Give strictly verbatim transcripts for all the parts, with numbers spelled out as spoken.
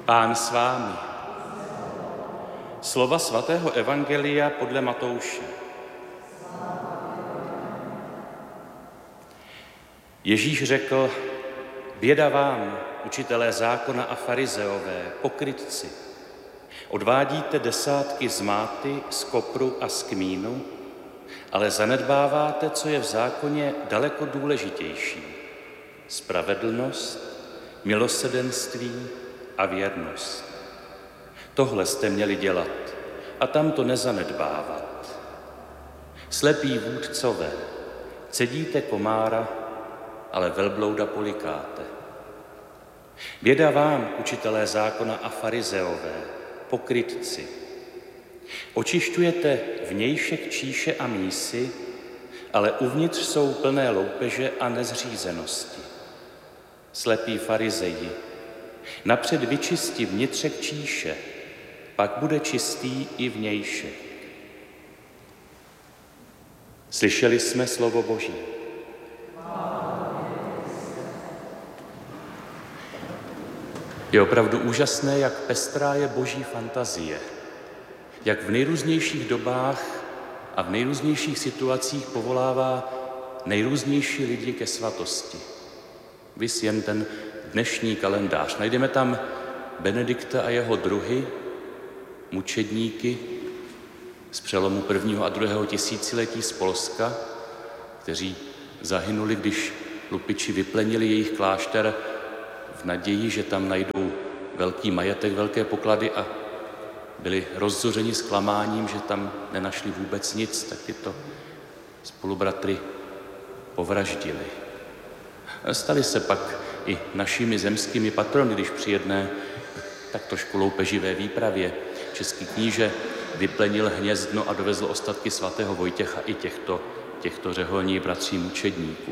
Pán s vámi. Slova svatého evangelia podle Matouše. Ježíš řekl: Běda vám, učitelé zákona a farizeové, pokrytci. Odvádíte desátky z máty, z kopru a z kmínu, ale zanedbáváte, co je v zákoně daleko důležitější. Spravedlnost, milosrdenství a věrnost. Tohle jste měli dělat a tam to nezanedbávat. Slepí vůdcové, cedíte komára, ale velblouda polikáte. Běda vám, učitelé zákona a farizeové, pokrytci. Očišťujete vnějšek číše a mísy, ale uvnitř jsou plné loupeže a nezřízenosti. Slepí farizeji, napřed vyčistí vnitřek číše, pak bude čistý i vnějšek. Slyšeli jsme slovo Boží. Je opravdu úžasné, jak pestrá je Boží fantazie, jak v nejrůznějších dobách a v nejrůznějších situacích povolává nejrůznější lidi ke svatosti. Viz jen ten dnešní kalendář. Najdeme tam Benedikta a jeho druhy, mučedníky z přelomu prvního a druhého tisíciletí z Polska, kteří zahynuli, když lupiči vyplenili jejich klášter v naději, že tam najdou velký majetek, velké poklady, a byli rozzořeni zklamáním, že tam nenašli vůbec nic, tak tyto spolubratry povraždili. Stali se pak i našimi zemskými patrony, když při jedné tak trošku loupeživé výpravě český kníže vyplenil hnězdno a dovezl ostatky svatého Vojtěcha i těchto, těchto řeholních bratří mučedníků.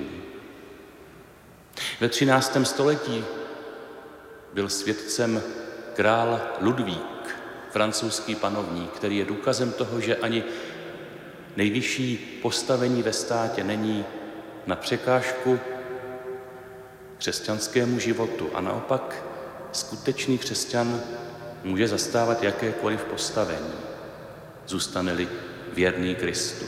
Ve třináctém století byl svědcem král Ludvík, francouzský panovník, který je důkazem toho, že ani nejvyšší postavení ve státě není na překážku křesťanskému životu a naopak skutečný křesťan může zastávat jakékoliv postavení, zůstane-li věrný Kristu.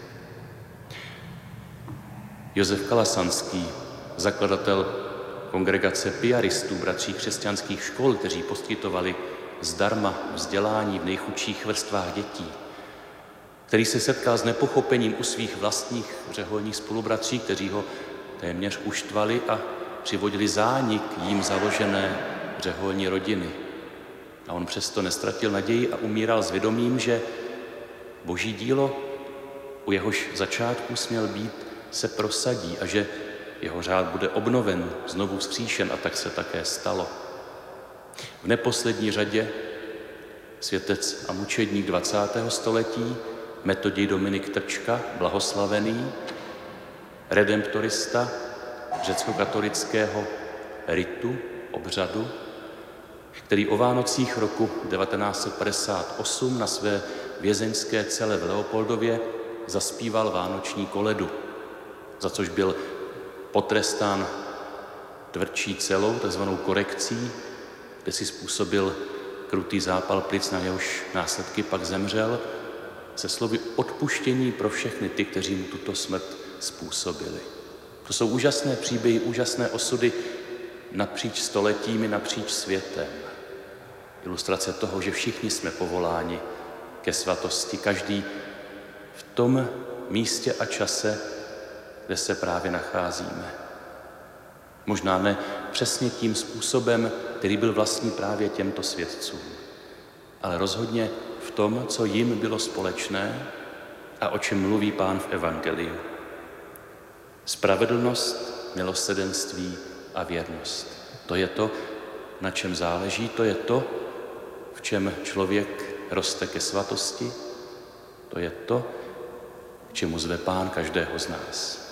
Josef Kalasanský, zakladatel kongregace piaristů, bratří křesťanských škol, kteří poskytovali zdarma vzdělání v nejchudších vrstvách dětí, který se setkal s nepochopením u svých vlastních řeholních spolubratří, kteří ho téměř uštvali a přivodili zánik jím založené řeholní rodiny. A on přesto nestratil naději a umíral s vědomím, že Boží dílo, u jehož začátku směl být, se prosadí a že jeho řád bude obnoven, znovu vzkříšen, a tak se také stalo. V neposlední řadě světec a mučedník dvacátého století Metoděj Dominik Trčka, blahoslavený, redemptorista řeckokatolického ritu, obřadu, který o Vánocích roku devatenáct set padesát osm na své vězeňské cele v Leopoldově zaspíval vánoční koledu, za což byl potrestán tvrdší celou, takzvanou korekcí, kde si způsobil krutý zápal plic, na jehož následky pak zemřel, se slovy odpuštění pro všechny ty, kteří mu tuto smrt způsobili. To jsou úžasné příběhy, úžasné osudy napříč stoletími, napříč světem. Ilustrace toho, že všichni jsme povoláni ke svatosti, každý v tom místě a čase, kde se právě nacházíme. Možná ne přesně tím způsobem, který byl vlastní právě těmto svědcům, ale rozhodně v tom, co jim bylo společné a o čem mluví Pán v evangeliu. Spravedlnost, milosrdenství a věrnost. To je to, na čem záleží, to je to, v čem člověk roste ke svatosti, to je to, k čemu zve Pán každého z nás.